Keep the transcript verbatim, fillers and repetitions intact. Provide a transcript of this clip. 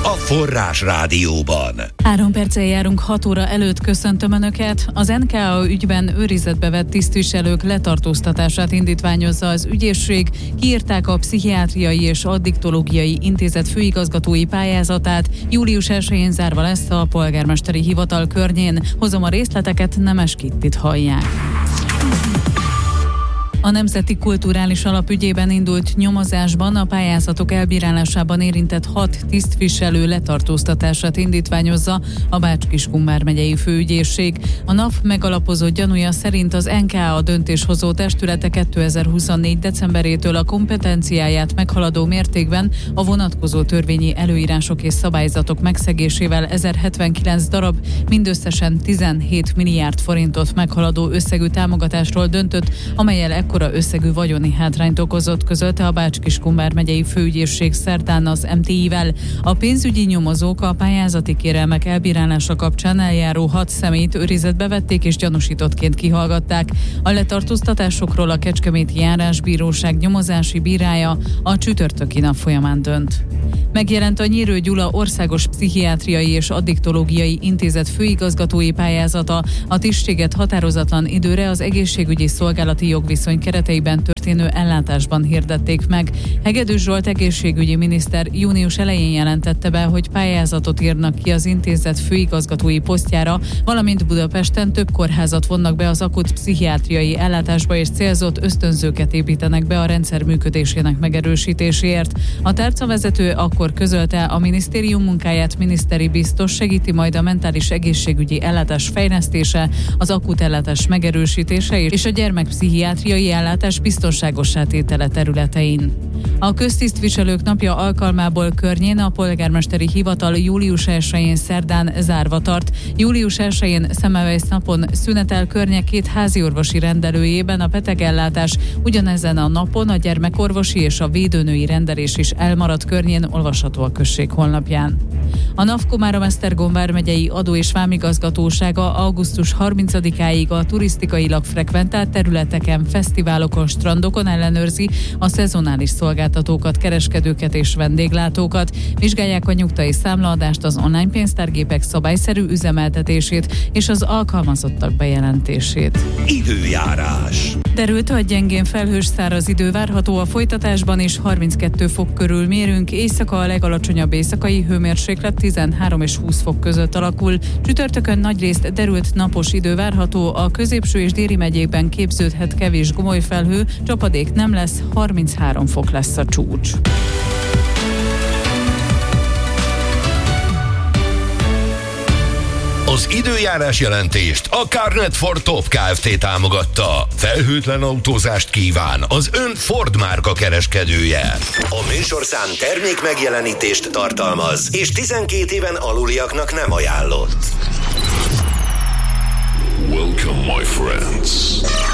Forrás Rádióban. Három perccel járunk hat óra előtt, köszöntöm Önöket. Az en ká á ügyben őrizetbe vett tisztviselők letartóztatását indítványozza az ügyészség. Kiírták a Pszichiátriai és Addiktológiai Intézet főigazgatói pályázatát. július elsején zárva lesz a polgármesteri hivatal környén. Hozom a részleteket, Nemes Kittit hallják. A Nemzeti Kulturális Alap ügyében indult nyomozásban a pályázatok elbírálásában érintett hat tisztviselő letartóztatását indítványozza a Bács-Kiskun megyei főügyészség. A NAV megalapozott gyanúja szerint az en ká á döntéshozó testülete kétezer-huszonnégy decemberétől a kompetenciáját meghaladó mértékben a vonatkozó törvényi előírások és szabályzatok megszegésével ezerhetvenkilenc darab, mindösszesen tizenhét milliárd forintot meghaladó összegű támogatásról döntött, amellyel ekkora összegű vagyoni hátrányt okozott, közölte a Bács-Kiskun megyei főügyészség szerdán az em té i-vel. A pénzügyi nyomozók a pályázati kérelmek elbírálása kapcsán eljáró hat személyt őrizetbe vették és gyanúsítottként kihallgatták. A letartóztatásokról a Kecskeméti Járásbíróság nyomozási bírája a csütörtöki nap folyamán dönt. Megjelent a Nyírő Gyula Országos Pszichiátriai és Addiktológiai Intézet főigazgatói pályázata. A tisztséget határozatlan időre az egészségügyi szolgálati jogviszony kereteiben történő ellátásban hirdették meg. Hegedűs Zsolt egészségügyi miniszter június elején jelentette be, hogy pályázatot írnak ki az intézet főigazgatói posztjára, valamint Budapesten több kórházat vonnak be az akut pszichiátriai ellátásba és célzott ösztönzőket építenek be a rendszer működésének megerősítéséért. A tárcavezető akkor közölte, a minisztérium munkáját miniszteri biztos segíti majd a mentális egészségügyi ellátás fejlesztése, az akut ellátás megerősítése és a gyermekpszichiátriai ellátás biztonságossá tétele területein. A köztisztviselők napja alkalmából környén a polgármesteri hivatal július elsején szerdán zárva tart. július elsején Semmelweis napon szünetel környékét háziorvosi rendelőjében a betegellátás, ugyanezen a napon a gyermekorvosi és a védőnői rendelés is elmaradt környén, olvasható a község honlapján. A NAV Komárom-Esztergom vármegyei adó- és vámigazgatósága augusztus harmincadikáig a turisztikailag frekventált területeken, fesztiválokon, strandokon ellenőrzi a szezonális szolgáltatókat, kereskedőket és vendéglátókat. Vizsgálják a nyugtai számlaadást, az online pénztárgépek szabályszerű üzemeltetését és az alkalmazottak bejelentését. Időjárás. Derült, hogy gyengén felhős száraz idő várható a folytatásban, és harminckettő fok körül mérünk. Éjszaka a legalacsonyabb éjszakai hőmérséklet tizenhárom és húsz fok között alakul. Csütörtökön nagyrészt derült napos idő várható, a középső és déli megyékben képződhet kevés gomoly felhő, csapadék nem lesz, harminchárom fok lesz a csúcs. Az időjárás jelentést a Carnet Ford Top Kft. Támogatta. Felhőtlen autózást kíván az ön Ford márka kereskedője. A műsorszám termék megjelenítést tartalmaz, és tizenkét éven aluliaknak nem ajánlott. Welcome, my friends.